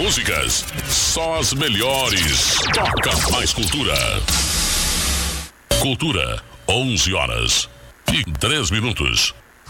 músicas, só as melhores. Toca mais cultura. Cultura, 11 horas e 3 minutos.